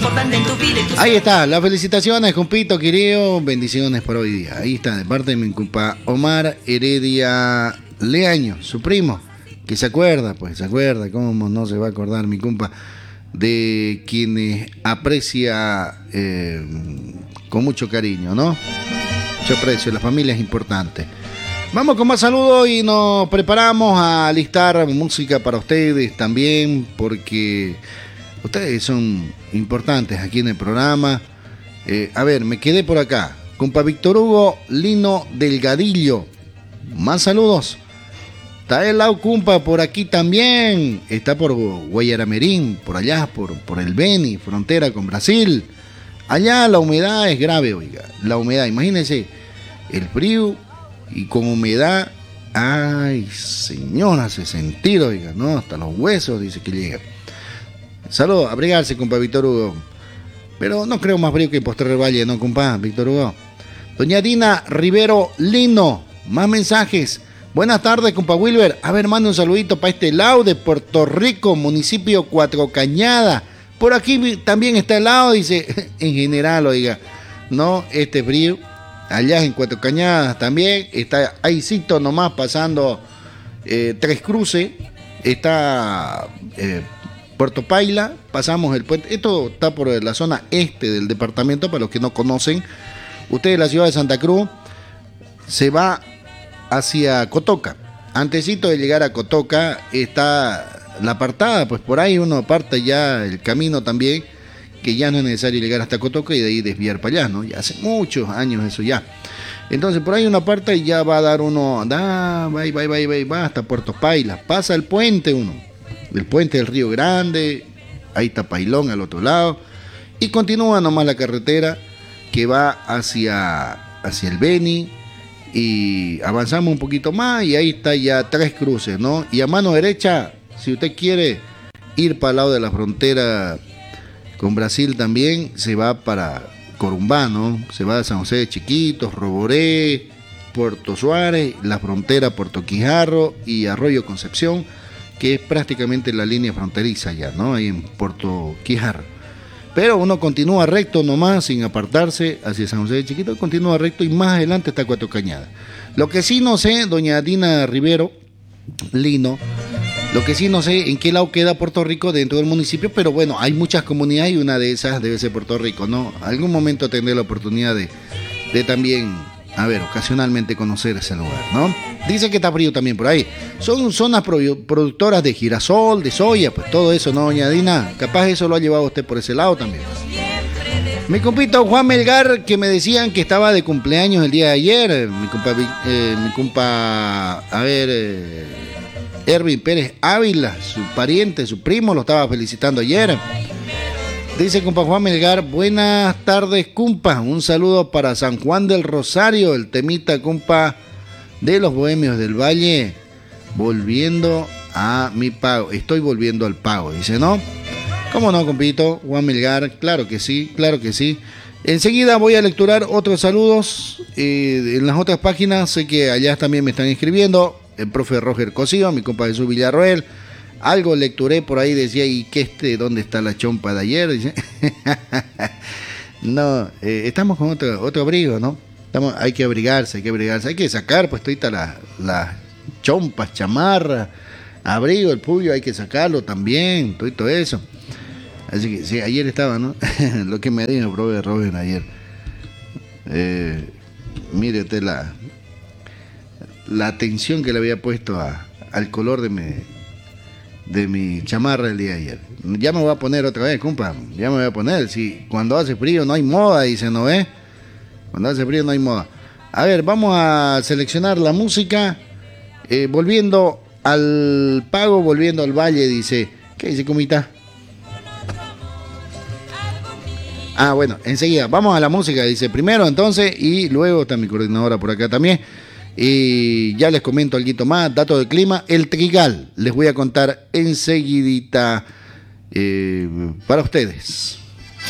importante en tu vida y tu... Ahí está, las felicitaciones, compito, querido. Bendiciones por hoy día. Ahí está, de parte de mi compa Omar Heredia Leaño, su primo, que se acuerda, pues se acuerda, cómo no se va a acordar mi compa, de quienes aprecia con mucho cariño, ¿no? Mucho aprecio, la familia es importante. Vamos con más saludos y nos preparamos a listar música para ustedes también, porque ustedes son importantes aquí en el programa. A ver, me quedé por acá. Compa Víctor Hugo Lino Delgadillo. Más saludos. Está el lado Cumpa por aquí también. Está por Guayaramerín, por allá, por el Beni, frontera con Brasil. Allá la humedad es grave, oiga. La humedad, imagínense, el frío y con humedad. Ay, señora, hace sentir, oiga, ¿no? Hasta los huesos dice que llega. Saludos, abrigarse, compa Víctor Hugo. Pero no creo más frío que en Posterre Valle, ¿no, compa Víctor Hugo? Doña Dina Rivero Lino, más mensajes. Buenas tardes, compa Wilber. A ver, mande un saludito para este lado de Puerto Rico, municipio Cuatro Cañadas. Por aquí también está el lado, dice, en general, oiga, no, este frío. Allá en Cuatro Cañadas también está ahícito nomás pasando Tres Cruces. Está Puerto Paila, pasamos el puente. Esto está por la zona este del departamento, para los que no conocen. Usted de la ciudad de Santa Cruz se va hacia Cotoca. Antesito de llegar a Cotoca está la apartada, pues por ahí uno aparta ya el camino también, que ya no es necesario llegar hasta Cotoca y de ahí desviar para allá, ¿no? Ya hace muchos años eso ya. Entonces por ahí uno aparta y ya va a dar uno, va hasta Puerto Paila, pasa el puente uno, el puente del Río Grande, ahí está Pailón al otro lado, y continúa nomás la carretera que va hacia el Beni, y avanzamos un poquito más y ahí está ya Tres Cruces, ¿no? Y a mano derecha, si usted quiere ir para el lado de la frontera con Brasil también, se va para Corumbá, ¿no? Se va a San José de Chiquitos, Roboré, Puerto Suárez, la frontera Puerto Quijarro y Arroyo Concepción, que es prácticamente la línea fronteriza ya, ¿no? Ahí en Puerto Quijarro. Pero uno continúa recto nomás, sin apartarse hacia San José de Chiquitos, continúa recto y más adelante está Cuatro Cañadas. Lo que sí no sé, doña Dina Rivero Lino, lo que sí no sé en qué lado queda Puerto Rico dentro del municipio, pero bueno, hay muchas comunidades y una de esas debe ser Puerto Rico, ¿no? Algún momento tendré la oportunidad de también, a ver, ocasionalmente conocer ese lugar, ¿no? Dice que está frío también por ahí. Son zonas productoras de girasol, de soya, pues todo eso, ¿no, doña Dina? Capaz eso lo ha llevado usted por ese lado también. Mi compito Juan Melgar, que me decían que estaba de cumpleaños el día de ayer. Mi compa, Erwin Pérez Ávila, su pariente, su primo, lo estaba felicitando ayer. Dice compa Juan Melgar, buenas tardes, compa. Un saludo para San Juan del Rosario, el temita, compa, de los Bohemios del Valle. Volviendo a mi pago. Estoy volviendo al pago, dice, ¿no? ¿Cómo no, compito? Juan Melgar, claro que sí, claro que sí. Enseguida voy a lecturar otros saludos. En las otras páginas, sé que allá también me están escribiendo. El profe Roger Cosío, mi compa Jesús Villarroel. Algo lecturé por ahí, decía, ¿y qué ¿dónde está la chompa de ayer? Dice. No, estamos con otro abrigo, ¿no? Hay que abrigarse, hay que sacar pues todas las chompas, chamarras, abrigo, el puyo, hay que sacarlo también, todo eso. Así que sí, ayer estaba, ¿no? Lo que me dijo el profe Roger ayer. Mire usted la atención que le había puesto al color de mi chamarra el día de ayer. Ya me voy a poner otra vez, compa. Ya me voy a poner. Si cuando hace frío no hay moda, dice, ¿no ve? Cuando hace frío no hay moda. A ver, vamos a seleccionar la música. Volviendo al pago, volviendo al valle, dice. ¿Qué dice, comita? Ah, bueno, enseguida. Vamos a la música, dice. Primero, entonces, y luego está mi coordinadora por acá también. Y ya les comento algo más, datos de clima, el trigal, les voy a contar enseguidita para ustedes.